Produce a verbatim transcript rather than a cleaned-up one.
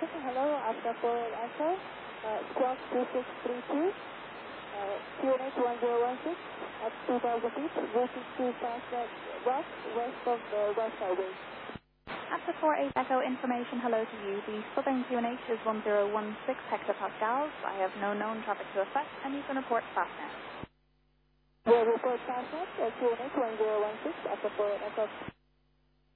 Hello, Alpha four Echo, uh, squawk two six three two, uh, Q N H one zero one six at two thousand feet, routing to Sunset Rock, west of the West Highway. Alpha four eight Echo information, hello to you. The southern Q N H is one zero one six hectopascals. I have no known traffic to affect, and you can report fastnet. We'll report fastnet, uh, Q N H one zero one six, Alpha four Echo.